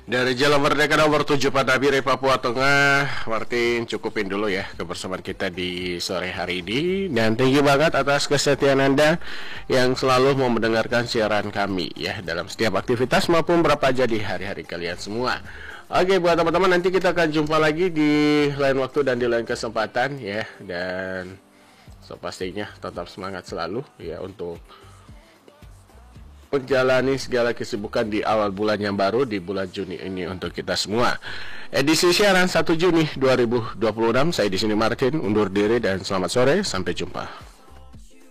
Dari Jalan Merdeka nomor 7 Padabire, Papua Tengah, Martin cukupin dulu ya kebersamaan kita di sore hari ini. Dan thank you banget atas kesetiaan Anda yang selalu mau mendengarkan siaran kami ya dalam setiap aktivitas maupun berapa aja di hari-hari kalian semua. Oke, buat teman-teman, nanti kita akan jumpa lagi di lain waktu dan di lain kesempatan ya. Dan pastinya tetap semangat selalu ya untuk menjalani segala kesibukan di awal bulan yang baru di bulan Juni ini untuk kita semua. Edisi siaran 1 Juni 2026, saya di sini Martin undur diri dan selamat sore, sampai jumpa.